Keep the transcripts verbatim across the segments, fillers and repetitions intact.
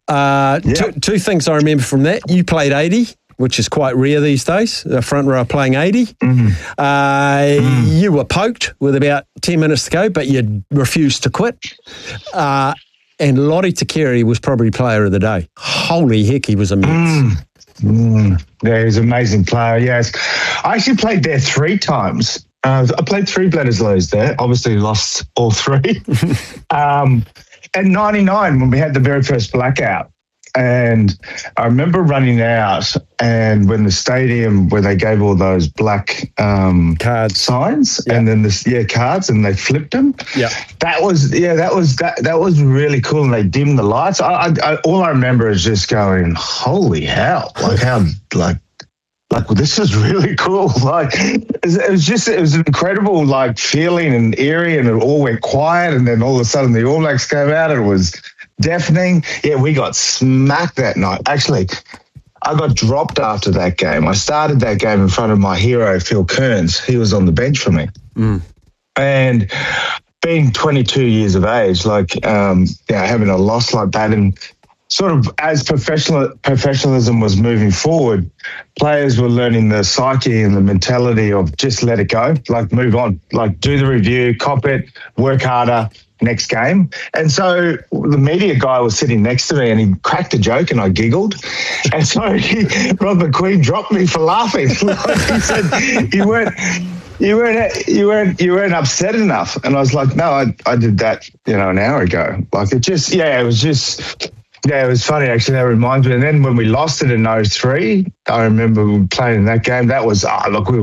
Uh, Yep. two, two things I remember from that. You played eighty, which is quite rare these days, the front row playing eighty. Mm-hmm. Uh, Mm. You were poked with about ten minutes to go, but you refused to quit. Uh, and Lottie Takeri was probably player of the day. Holy heck, he was immense. Mm. Mm. Yeah, he's an amazing player, yes. I actually played there three times. Uh, I played three Bledisloes there. Obviously lost all three. um, in ninety-nine, when we had the very first blackout, and I remember running out, and when the stadium where they gave all those black um, Cards. signs, Yeah. and then this yeah cards, and they flipped them. Yeah. That was yeah, that was that that was really cool. And they dimmed the lights. I, I, I all I remember is just going, "Holy hell!" Like how like. Like, well, this is really cool. Like, it was, it was just, it was an incredible, like, feeling and eerie, and it all went quiet. And then all of a sudden the All Blacks came out and it was deafening. Yeah, we got smacked that night. Actually, I got dropped after that game. I started that game in front of my hero, Phil Kearns. He was on the bench for me. Mm. And being twenty-two years of age, like, um, yeah, having a loss like that, and sort of as professional professionalism was moving forward, players were learning the psyche and the mentality of just let it go, like move on, like do the review, cop it, work harder, next game. And so the media guy was sitting next to me and he cracked a joke and I giggled. And so he, Rob McQueen dropped me for laughing. He said, you weren't... You weren't, you weren't, you weren't upset enough. And I was like, no, I, I did that, you know, an hour ago. Like it just, yeah, it was just, yeah, it was funny actually. That reminds me. And then when we lost it in oh three, I remember we were playing in that game. That was, ah, oh, look, we were,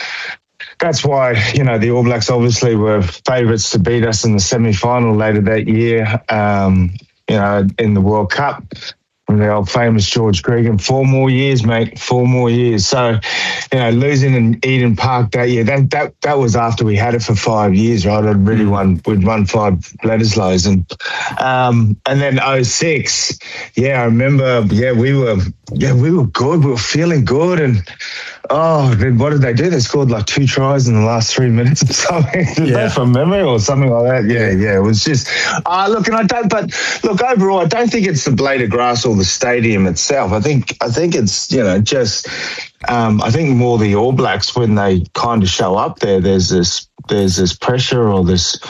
that's why, you know, the All Blacks obviously were favourites to beat us in the semi-final later that year, um, you know, in the World Cup. The old famous George Gregan, four more years, mate, four more years. So, you know, losing in Eden Park that year, that that, that was after we had it for five years, right? I'd really won, we'd won five Bledisloes. And um, and then oh six, yeah, I remember, yeah, we were, yeah, we were good. We were feeling good. And, oh, then what did they do? They scored like two tries in the last three minutes or something. Yeah. From memory or something like that. Yeah, yeah, it was just, uh, look, and I don't, but look, overall, I don't think it's the blade of grass or the stadium itself. I think, I think it's, you know, just, um, I think more the All Blacks when they kind of show up there, there's this, there's this pressure or this